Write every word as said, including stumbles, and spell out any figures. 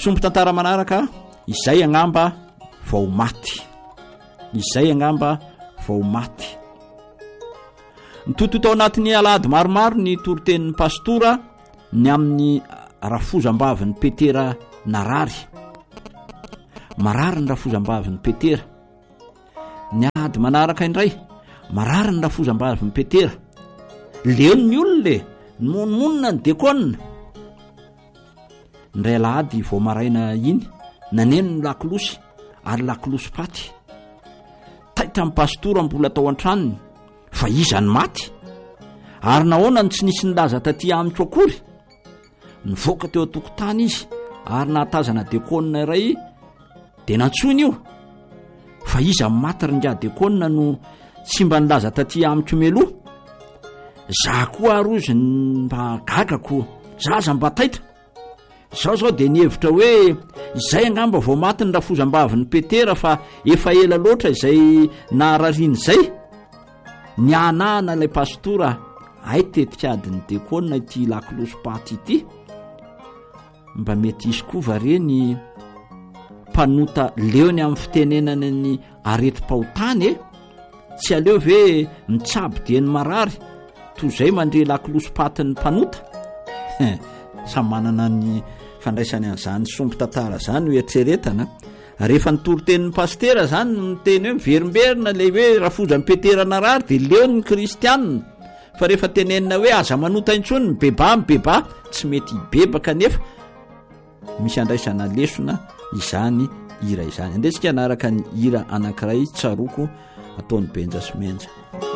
sombon-tantara manaraka izay angamba vao maty izay angamba vao maty nytoto tao anatin'ny alady maromaro ny toritenin'ny pastora ny amin'ny rafozam-bavin'ny Petera narary marary ny rafozam-bavin'ny Petera ny ady manaraka indray marary ny rafozam-bavin'ny Petera leony ny olona le monmonina ny dekona ndray alady vao maraina iny naneno ny lakilosy ary lakilosy paty taita amin'ny pastora mbola tao an-tranony fa izany maty ary nahoana ny tsy nisy nilaza taty amiko akory nivoaka teo an-tokotany izy ary nahatazana dekona iray dia nantsony io fa iza maty ringa dekona no tsy mba nilaza taty amiko meloha za koa ary ozy mba gagako zaza mba taita zao zao dia nihevitra hoe izay angamba vao maty ny rafozam-bavin'ny Petera fa efa ela loatra izay naharariany izay ny anahana ilay pastora ay tetikadiny dekona ity lakilosy paty ity mba mety izy koa va reny mpanota leony amin'ny fitenenana ny areti-pahotany e tsy aleo ve mitsabo dieny marary toy izay mandre lakilosy paty ny mpanota samy manana ny fandraisany an'izany sombo-tantara zany ho eritreretana rehefa nitorotenin'ny pastera zany miteny hoe miverimberina le hoe rafozan'ny Petera narary dia leony ny kristianina fa rehefa tenenina hoe aza manota intsony mibeba mibeba tsy mety hibebaka nefa misy andraisana lesona izany hira izany. Andesika anaraka ny hira anankiray tsaroko ataon'ny Benja Simenja.